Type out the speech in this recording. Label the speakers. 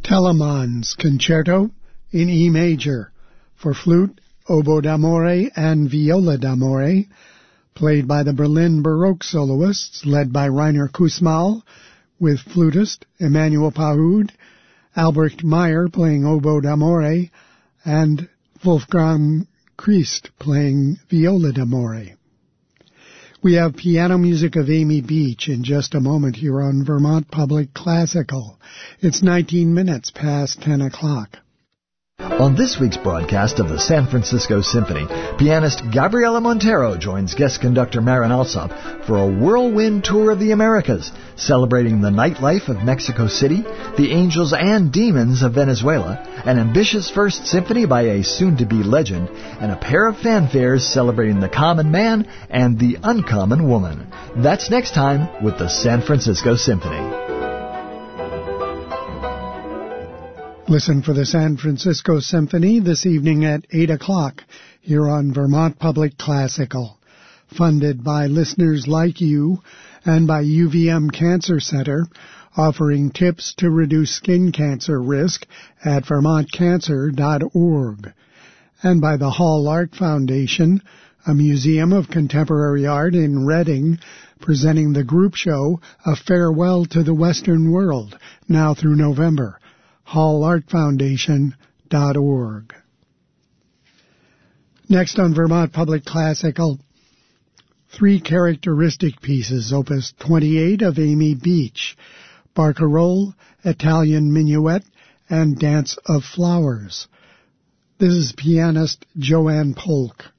Speaker 1: Telemann's Concerto in E major for flute, oboe d'amore, and viola d'amore, played by the Berlin Baroque soloists led by Rainer Kussmaul, with flutist Emmanuel Pahud, Albrecht Meyer playing oboe d'amore, and Wolfgang Christ playing viola d'amore. We have piano music of Amy Beach in just a moment here on Vermont Public Classical. It's 19 minutes past 10 o'clock.
Speaker 2: On this week's broadcast of the San Francisco Symphony, pianist Gabriela Montero joins guest conductor Marin Alsop for a whirlwind tour of the Americas, celebrating the nightlife of Mexico City, the angels and demons of Venezuela, an ambitious first symphony by a soon-to-be legend, and a pair of fanfares celebrating the common man and the uncommon woman. That's next time with the San Francisco Symphony.
Speaker 1: Listen for the San Francisco Symphony this evening at 8 o'clock here on Vermont Public Classical, funded by listeners like you and by UVM Cancer Center, offering tips to reduce skin cancer risk at vermontcancer.org, and by the Hall Art Foundation, a museum of contemporary art in Reading, presenting the group show A Farewell to the Western World, now through November. hallartfoundation.org. Next on Vermont Public Classical, three characteristic pieces, Opus 28 of Amy Beach, Barcarolle, Italian Minuet, and Dance of Flowers. This is pianist Joanne Polk.